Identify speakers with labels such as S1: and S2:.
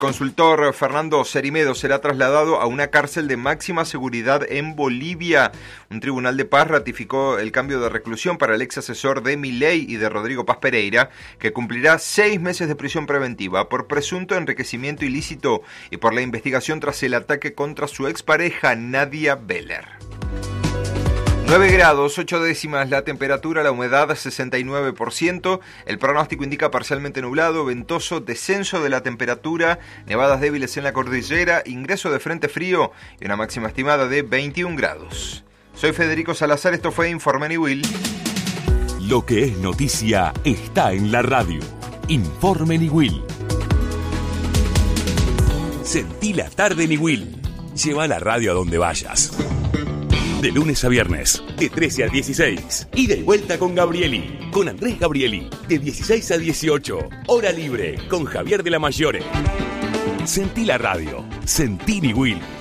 S1: Consultor Fernando Cerimedo será trasladado a una cárcel de máxima seguridad en Bolivia. Un tribunal de paz ratificó el cambio de reclusión para el ex asesor de Milei y de Rodrigo Paz Pereira, que cumplirá 6 meses de prisión preventiva por presunto enriquecimiento ilícito y por la investigación tras el ataque contra su expareja Nadia Beller. 9 grados, 8 décimas la temperatura, la humedad 69%, el pronóstico indica parcialmente nublado, ventoso, descenso de la temperatura, nevadas débiles en la cordillera, ingreso de frente frío y una máxima estimada de 21 grados. Soy Federico Salazar, esto fue Informe Niwil.
S2: Lo que es noticia está en la radio. Informe Niwil. Sentí la tarde Niwil. Lleva la radio a donde vayas. De lunes a viernes, de 13 a 16. Ida y vuelta con Gabrieli, con Andrés Gabrieli, de 16 a 18. Hora libre, con Javier de la Mayore. Sentí la radio, sentí Niwil.